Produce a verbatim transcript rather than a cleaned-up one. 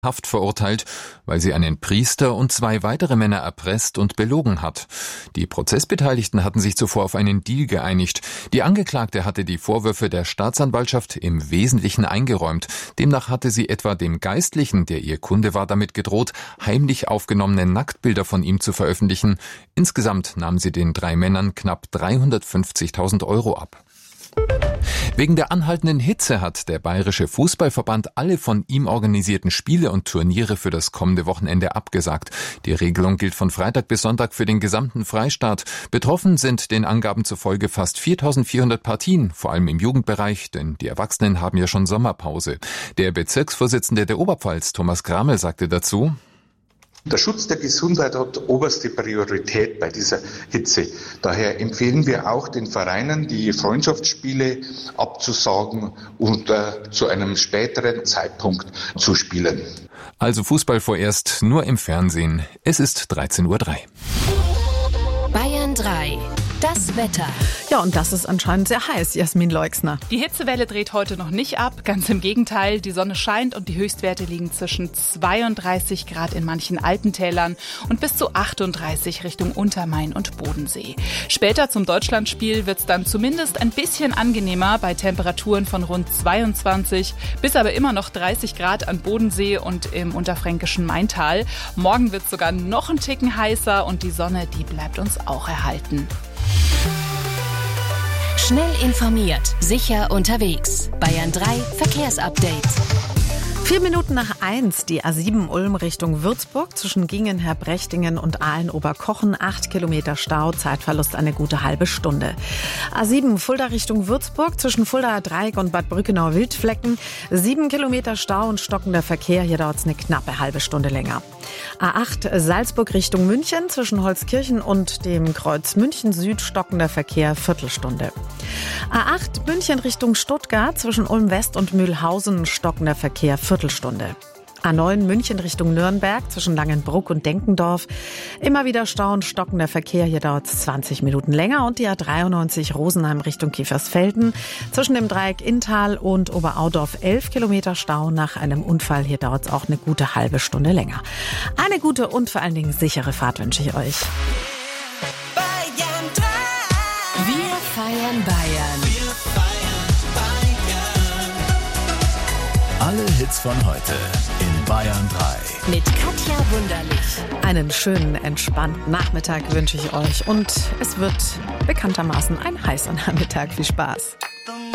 Haft verurteilt, weil sie einen Priester und zwei weitere Männer erpresst und belogen hat. Die Prozessbeteiligten hatten sich zuvor auf einen Deal geeinigt. Die Angeklagte hatte die Vorwürfe der Staatsanwaltschaft im Wesentlichen eingeräumt. Demnach hatte sie etwa dem Geistlichen, der ihr Kunde war, damit gedroht, heimlich aufgenommene Nacktbilder von ihm zu veröffentlichen. Insgesamt nahm sie den drei Männern knapp dreihundertfünfzigtausend Euro ab. Wegen der anhaltenden Hitze hat der Bayerische Fußballverband alle von ihm organisierten Spiele und Turniere für das kommende Wochenende abgesagt. Die Regelung gilt von Freitag bis Sonntag für den gesamten Freistaat. Betroffen sind den Angaben zufolge fast viertausendvierhundert Partien, vor allem im Jugendbereich, denn die Erwachsenen haben ja schon Sommerpause. Der Bezirksvorsitzende der Oberpfalz, Thomas Kramel, sagte dazu: Der Schutz der Gesundheit hat oberste Priorität bei dieser Hitze. Daher empfehlen wir auch den Vereinen, die Freundschaftsspiele abzusagen und äh, zu einem späteren Zeitpunkt zu spielen. Also Fußball vorerst nur im Fernsehen. Es ist dreizehn Uhr drei. Bayern drei. Das Wetter. Ja, und das ist anscheinend sehr heiß, Jasmin Leixner. Die Hitzewelle dreht heute noch nicht ab, ganz im Gegenteil. Die Sonne scheint und die Höchstwerte liegen zwischen zweiunddreißig Grad in manchen Alpentälern und bis zu achtunddreißig Richtung Untermain und Bodensee. Später zum Deutschlandspiel wird es dann zumindest ein bisschen angenehmer bei Temperaturen von rund zweiundzwanzig, bis aber immer noch dreißig Grad an Bodensee und im unterfränkischen Maintal. Morgen wird es sogar noch einen Ticken heißer und die Sonne, die bleibt uns auch erhalten. Schnell informiert, sicher unterwegs. Bayern drei Verkehrsupdate. Vier Minuten nach eins, die A sieben Ulm Richtung Würzburg zwischen Gingen-Herbrechtingen und Aalen-Oberkochen. Acht Kilometer Stau, Zeitverlust eine gute halbe Stunde. A sieben Fulda Richtung Würzburg zwischen Fuldaer Dreieck und Bad Brückenau-Wildflecken. Sieben Kilometer Stau und stockender Verkehr, hier dauert es eine knappe halbe Stunde länger. A acht Salzburg Richtung München zwischen Holzkirchen und dem Kreuz München Süd stockender Verkehr, Viertelstunde. A acht München Richtung Stuttgart zwischen Ulm West und Mühlhausen stockender Verkehr, Viertelstunde. A neun München Richtung Nürnberg zwischen Langenbruck und Denkendorf. Immer wieder Stau und stockender Verkehr, hier dauert es zwanzig Minuten länger. Und die A dreiundneunzig Rosenheim Richtung Kiefersfelden zwischen dem Dreieck Inntal und Oberaudorf elf Kilometer Stau nach einem Unfall. Hier dauert es auch eine gute halbe Stunde länger. Eine gute und vor allen Dingen sichere Fahrt wünsche ich euch. Bayern drei. Wir feiern Bayern. Wir feiern Bayern. Alle Hits von heute in Bayern drei. Mit Katja Wunderlich. Einen schönen, entspannten Nachmittag wünsche ich euch. Und es wird bekanntermaßen ein heißer Nachmittag. Viel Spaß.